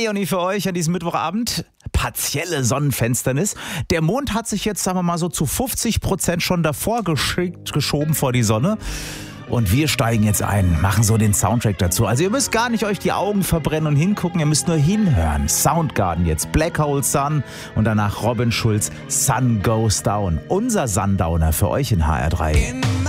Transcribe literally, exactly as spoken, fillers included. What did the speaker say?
Leonie für euch an diesem Mittwochabend. Partielle Sonnenfinsternis. Der Mond hat sich jetzt, sagen wir mal so, zu fünfzig Prozent schon davor geschickt, geschoben vor die Sonne. Und wir steigen jetzt ein, machen so den Soundtrack dazu. Also ihr müsst gar nicht euch die Augen verbrennen und hingucken, ihr müsst nur hinhören. Soundgarden jetzt, Black Hole Sun und danach Robin Schulz, Sun Goes Down. Unser Sundowner für euch in H R drei.